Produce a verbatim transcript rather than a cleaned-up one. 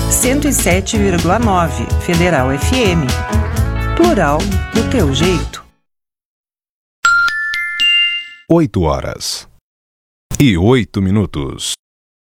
cento e sete vírgula nove Federal F M. Plural do teu jeito. Oito horas e oito minutos.